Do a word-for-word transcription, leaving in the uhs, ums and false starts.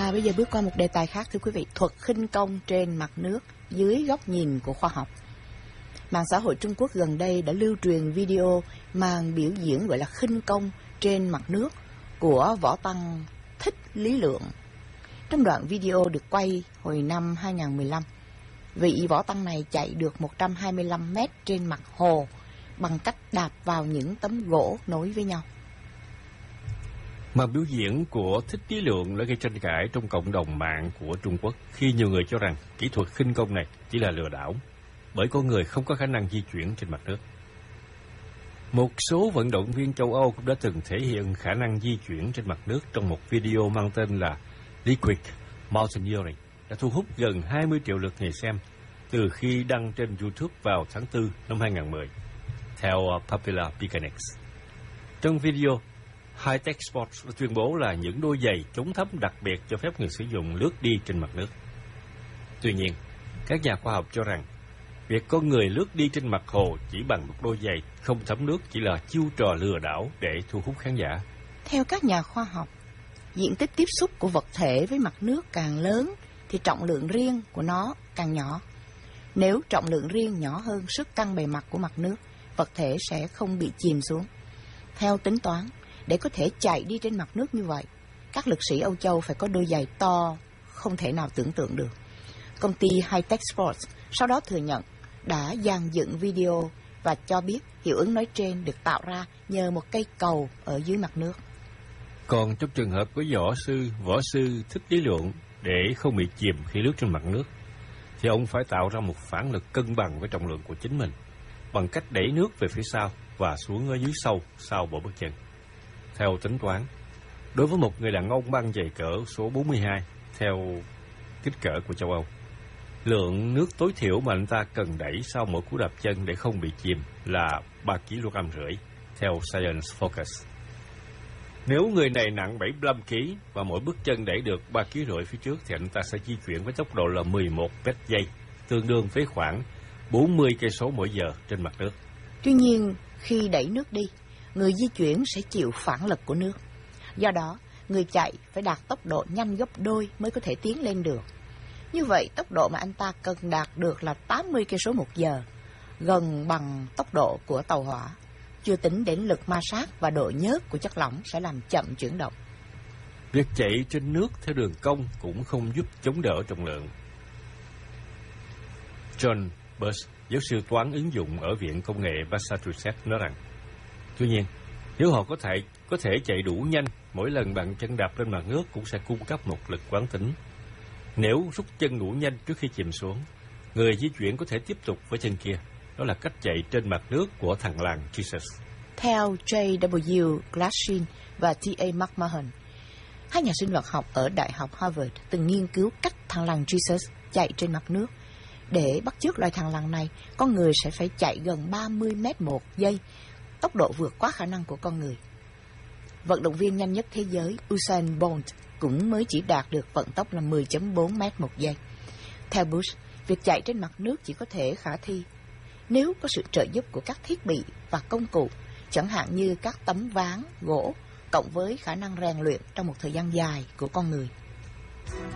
Và bây giờ bước qua một đề tài khác, thưa quý vị, thuật khinh công trên mặt nước dưới góc nhìn của khoa học. Mạng xã hội Trung Quốc gần đây đã lưu truyền video màn biểu diễn gọi là khinh công trên mặt nước của võ tăng Thích Lý Lượng. Trong đoạn video được quay hồi năm hai không một lăm, vị võ tăng này chạy được một trăm hai mươi lăm mét trên mặt hồ bằng cách đạp vào những tấm gỗ nối với nhau. Màn biểu diễn của Thích Lý Lượng đã gây tranh cãi trong cộng đồng mạng của Trung Quốc khi nhiều người cho rằng kỹ thuật khinh công này chỉ là lừa đảo, bởi con người không có khả năng di chuyển trên mặt nước. Một số vận động viên châu Âu cũng đã từng thể hiện khả năng di chuyển trên mặt nước trong một video mang tên là Liquid Mountaineering, đã thu hút gần hai mươi triệu lượt người xem từ khi đăng trên YouTube vào tháng tư năm hai không một không, theo Popular Mechanics. Trong video, Hi-Tech Sports đã tuyên bố là những đôi giày chống thấm đặc biệt cho phép người sử dụng lướt đi trên mặt nước. Tuy nhiên, các nhà khoa học cho rằng việc con người lướt đi trên mặt hồ chỉ bằng một đôi giày không thấm nước chỉ là chiêu trò lừa đảo để thu hút khán giả. Theo các nhà khoa học, diện tích tiếp xúc của vật thể với mặt nước càng lớn thì trọng lượng riêng của nó càng nhỏ. Nếu trọng lượng riêng nhỏ hơn sức căng bề mặt của mặt nước, vật thể sẽ không bị chìm xuống. Theo tính toán, để có thể chạy đi trên mặt nước như vậy, các lực sĩ Âu Châu phải có đôi giày to không thể nào tưởng tượng được. Công ty Hi-Tech Sports sau đó thừa nhận đã dàn dựng video và cho biết hiệu ứng nói trên được tạo ra nhờ một cây cầu ở dưới mặt nước. Còn trong trường hợp của võ sư, võ sư Thích Lý Lượng, để không bị chìm khi lướt trên mặt nước, thì ông phải tạo ra một phản lực cân bằng với trọng lượng của chính mình bằng cách đẩy nước về phía sau và xuống ở dưới sâu sau bộ bước chân. Theo tính toán, đối với một người đàn ông băng giày cỡ số bốn mươi hai theo kích cỡ của châu Âu, lượng nước tối thiểu mà anh ta cần đẩy sau mỗi cú đạp chân để không bị chìm là ba ki lô gam rưỡi, theo Science Focus. Nếu người này nặng bảy mươi lăm ki lô gam và mỗi bước chân đẩy được ba ki lô gam rưỡi phía trước thì anh ta sẽ di chuyển với tốc độ là mười một mét giây, tương đương với khoảng bốn mươi cây số mỗi giờ trên mặt nước. Tuy nhiên, khi đẩy nước đi, người di chuyển sẽ chịu phản lực của nước. Do đó, người chạy phải đạt tốc độ nhanh gấp đôi mới có thể tiến lên được. Như vậy, tốc độ mà anh ta cần đạt được là tám mươi cây số một giờ, gần bằng tốc độ của tàu hỏa. Chưa tính đến lực ma sát và độ nhớt của chất lỏng sẽ làm chậm chuyển động. Việc chạy trên nước theo đường cong cũng không giúp chống đỡ trọng lượng. John Bush, giáo sư toán ứng dụng ở Viện Công nghệ Massachusetts nói rằng, tuy nhiên, nếu họ có thể có thể chạy đủ nhanh, mỗi lần bạn chân đạp lên mặt nước cũng sẽ cung cấp một lực quán tính. Nếu rút chân đủ nhanh trước khi chìm xuống, người di chuyển có thể tiếp tục với chân kia. Đó là cách chạy trên mặt nước của thằn lằn Jesus. Theo J W Glashin và T A McMahon, hai nhà sinh vật học ở Đại học Harvard từng nghiên cứu cách thằn lằn Jesus chạy trên mặt nước. Để bắt chước loài thằn lằn này, con người sẽ phải chạy gần ba mươi mét một giây, tốc độ vượt quá khả năng của con người. Vận động viên nhanh nhất thế giới Usain Bolt cũng mới chỉ đạt được vận tốc là mười phẩy bốn mét một giây. Theo Bush, việc chạy trên mặt nước chỉ có thể khả thi nếu có sự trợ giúp của các thiết bị và công cụ, chẳng hạn như các tấm ván, gỗ, cộng với khả năng rèn luyện trong một thời gian dài của con người.